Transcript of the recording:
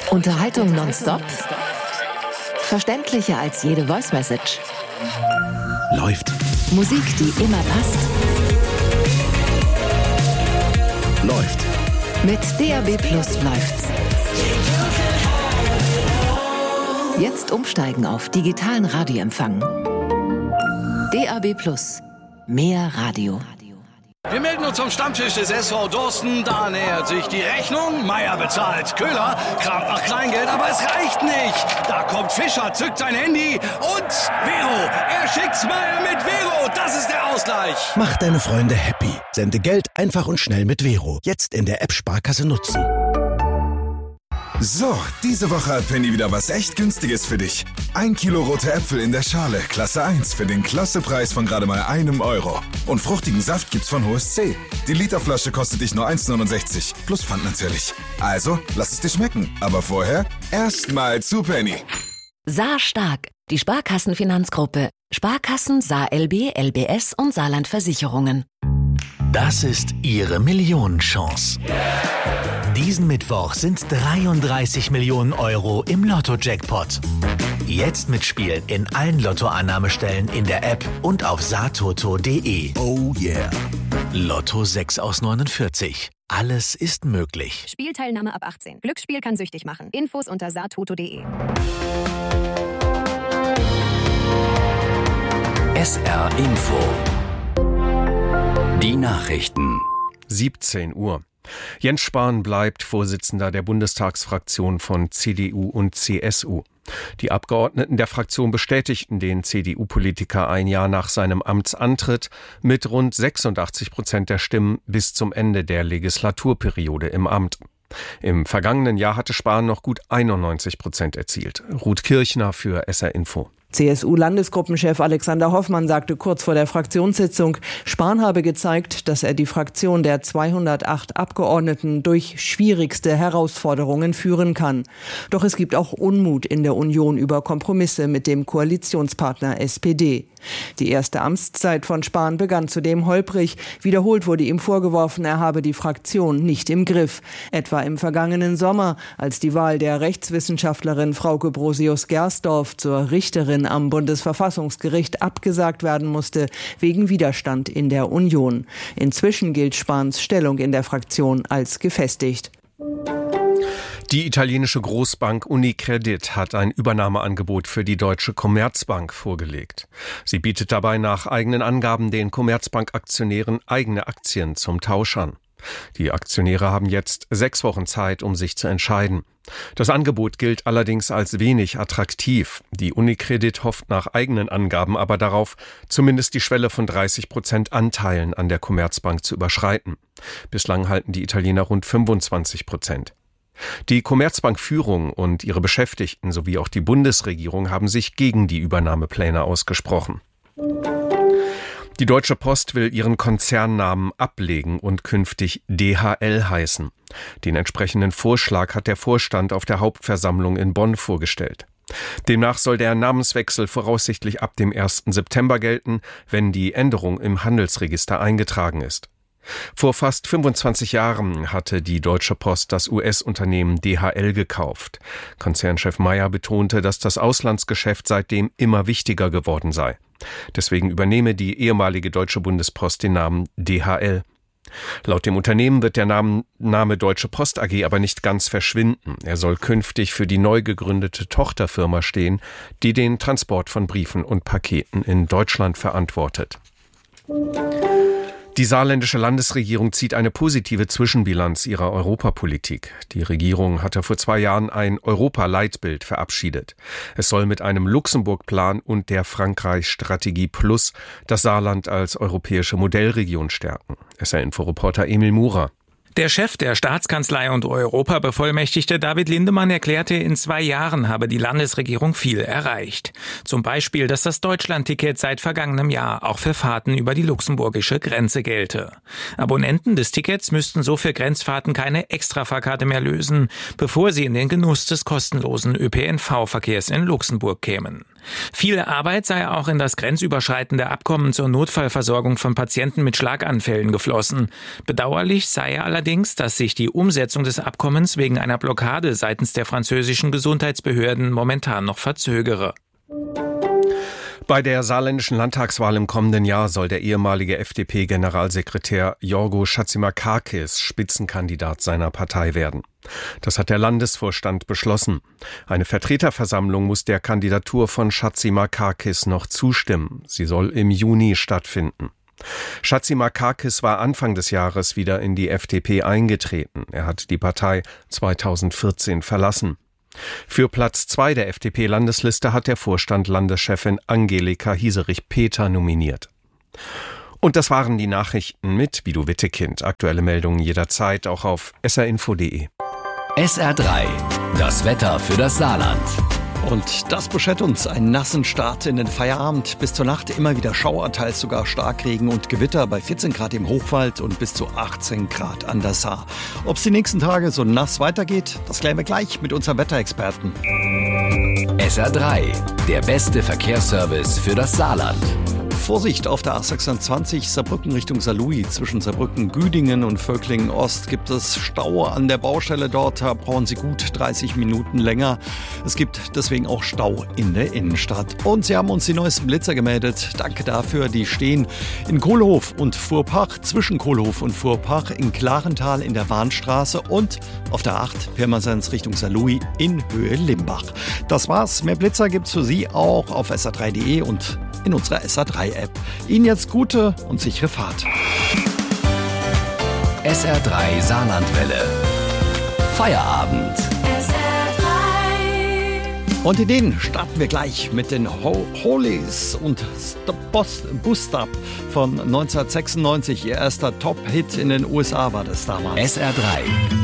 Unterhaltung nonstop? Verständlicher als jede Voice-Message? Läuft. Musik, die immer passt? Läuft. Mit DAB+ läuft's. Jetzt umsteigen auf digitalen Radioempfang. DAB+. Mehr Radio. Wir melden uns zum Stammtisch des SV Dorsten. Da nähert sich die Rechnung. Meier bezahlt. Köhler kramt nach Kleingeld, aber es reicht nicht. Da kommt Fischer, zückt sein Handy und Vero. Er schickt's mal mit Vero. Das ist der Ausgleich. Mach deine Freunde happy. Sende Geld einfach und schnell mit Vero. Jetzt in der App Sparkasse nutzen. So, diese Woche hat Penny wieder was echt Günstiges für dich. 1 Kilo rote Äpfel in der Schale, Klasse 1, für den Klassepreis von gerade mal €1. Und fruchtigen Saft gibt's von HSC. Die Literflasche kostet dich nur 1,69, plus Pfand natürlich. Also, lass es dir schmecken. Aber vorher erstmal zu Penny. Saar Stark, die Sparkassenfinanzgruppe. Sparkassen, Saar LB, LBS und Saarland Versicherungen. Das ist Ihre Millionenchance. Diesen Mittwoch sind 33 Millionen € im Lotto-Jackpot. Jetzt mitspielen in allen Lottoannahmestellen in der App und auf saartoto.de. Oh yeah. Lotto 6 aus 49. Alles ist möglich. Spielteilnahme ab 18. Glücksspiel kann süchtig machen. Infos unter saartoto.de. SR Info. Die Nachrichten. 17 Uhr. Jens Spahn bleibt Vorsitzender der Bundestagsfraktion von CDU und CSU. Die Abgeordneten der Fraktion bestätigten den CDU-Politiker ein Jahr nach seinem Amtsantritt mit rund 86% der Stimmen bis zum Ende der Legislaturperiode im Amt. Im vergangenen Jahr hatte Spahn noch gut 91% erzielt. Ruth Kirchner für SR Info. CSU-Landesgruppenchef Alexander Hoffmann sagte kurz vor der Fraktionssitzung, Spahn habe gezeigt, dass er die Fraktion der 208 Abgeordneten durch schwierigste Herausforderungen führen kann. Doch es gibt auch Unmut in der Union über Kompromisse mit dem Koalitionspartner SPD. Die erste Amtszeit von Spahn begann zudem holprig. Wiederholt wurde ihm vorgeworfen, er habe die Fraktion nicht im Griff. Etwa im vergangenen Sommer, als die Wahl der Rechtswissenschaftlerin Frauke Brosius-Gersdorf zur Richterin am Bundesverfassungsgericht abgesagt werden musste, wegen Widerstand in der Union. Inzwischen gilt Spahns Stellung in der Fraktion als gefestigt. Die italienische Großbank Unicredit hat ein Übernahmeangebot für die Deutsche Commerzbank vorgelegt. Sie bietet dabei nach eigenen Angaben den Commerzbank-Aktionären eigene Aktien zum Tausch an. Die Aktionäre haben jetzt 6 Wochen Zeit, um sich zu entscheiden. Das Angebot gilt allerdings als wenig attraktiv. Die Unicredit hofft nach eigenen Angaben aber darauf, zumindest die Schwelle von 30% Anteilen an der Commerzbank zu überschreiten. Bislang halten die Italiener rund 25%. Die Commerzbank-Führung und ihre Beschäftigten sowie auch die Bundesregierung haben sich gegen die Übernahmepläne ausgesprochen. Die Deutsche Post will ihren Konzernnamen ablegen und künftig DHL heißen. Den entsprechenden Vorschlag hat der Vorstand auf der Hauptversammlung in Bonn vorgestellt. Demnach soll der Namenswechsel voraussichtlich ab dem 1. September gelten, wenn die Änderung im Handelsregister eingetragen ist. Vor fast 25 Jahren hatte die Deutsche Post das US-Unternehmen DHL gekauft. Konzernchef Meier betonte, dass das Auslandsgeschäft seitdem immer wichtiger geworden sei. Deswegen übernehme die ehemalige Deutsche Bundespost den Namen DHL. Laut dem Unternehmen wird der Name Deutsche Post AG aber nicht ganz verschwinden. Er soll künftig für die neu gegründete Tochterfirma stehen, die den Transport von Briefen und Paketen in Deutschland verantwortet. Die saarländische Landesregierung zieht eine positive Zwischenbilanz ihrer Europapolitik. Die Regierung hatte vor 2 Jahren ein Europa-Leitbild verabschiedet. Es soll mit einem Luxemburg-Plan und der Frankreich-Strategie Plus das Saarland als europäische Modellregion stärken. SR-Info-Reporter Emil Murer. Der Chef der Staatskanzlei und Europabevollmächtigte David Lindemann erklärte, in 2 Jahren habe die Landesregierung viel erreicht. Zum Beispiel, dass das Deutschlandticket seit vergangenem Jahr auch für Fahrten über die luxemburgische Grenze gelte. Abonnenten des Tickets müssten so für Grenzfahrten keine Extrafahrkarte mehr lösen, bevor sie in den Genuss des kostenlosen ÖPNV-Verkehrs in Luxemburg kämen. Viel Arbeit sei auch in das grenzüberschreitende Abkommen zur Notfallversorgung von Patienten mit Schlaganfällen geflossen. Bedauerlich sei allerdings, dass sich die Umsetzung des Abkommens wegen einer Blockade seitens der französischen Gesundheitsbehörden momentan noch verzögere. Bei der saarländischen Landtagswahl im kommenden Jahr soll der ehemalige FDP-Generalsekretär Jorgo Chatzimarkakis Spitzenkandidat seiner Partei werden. Das hat der Landesvorstand beschlossen. Eine Vertreterversammlung muss der Kandidatur von Chatzimarkakis noch zustimmen. Sie soll im Juni stattfinden. Chatzimarkakis war Anfang des Jahres wieder in die FDP eingetreten. Er hat die Partei 2014 verlassen. Für Platz 2 der FDP-Landesliste hat der Vorstand Landeschefin Angelika Hieserich-Peter nominiert. Und das waren die Nachrichten mit Bidu Wittekind. Aktuelle Meldungen jederzeit auch auf srinfo.de. SR3, das Wetter für das Saarland. Und das beschert uns einen nassen Start in den Feierabend. Bis zur Nacht immer wieder Schauer, teils sogar Starkregen und Gewitter bei 14 Grad im Hochwald und bis zu 18 Grad an der Saar. Ob es die nächsten Tage so nass weitergeht, das klären wir gleich mit unserem Wetterexperten. SR3, der beste Verkehrsservice für das Saarland. Vorsicht auf der A26 Saarbrücken Richtung Saarlouis. Zwischen Saarbrücken, Güdingen und Völklingen Ost gibt es Stau an der Baustelle dort. Da brauchen Sie gut 30 Minuten länger. Es gibt deswegen auch Stau in der Innenstadt. Und Sie haben uns die neuesten Blitzer gemeldet. Danke dafür. Die stehen in Kohlhof und Furpach, zwischen Kohlhof und Furpach, in Klarental in der Warnstraße und auf der 8 Pirmasens Richtung Saarlouis in Höhe Limbach. Das war's. Mehr Blitzer gibt's für Sie auch auf sr3.de und in unserer SR3-App. Ihnen jetzt gute und sichere Fahrt. SR3 Saarlandwelle. Feierabend. Und in den starten wir gleich mit den Hollies und Bus Stop von 1996. Ihr erster Top-Hit in den USA war das damals. SR3.